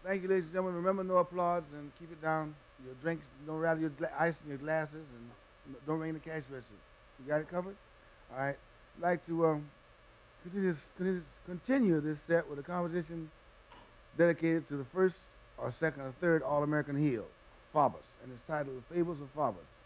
Thank you, ladies and gentlemen. Remember, no applause and keep it down. Your drinks, don't rattle your ice in your glasses, and don't ring the cash register. You got it covered? All right. I'd like to continue this set with a composition dedicated to the first or second or third All-American heel, Faubus, and it's titled The Fables of Faubus.